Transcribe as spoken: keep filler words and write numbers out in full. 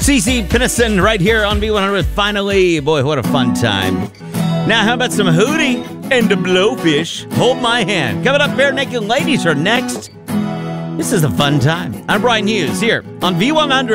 CeCe Peniston right here on V one hundred. Finally, boy, what a fun time. Now, how about some Hootie and the Blowfish? Hold my hand. Coming up, Bare Naked Ladies are next. This is a fun time. I'm Brian Hughes here on V one hundred.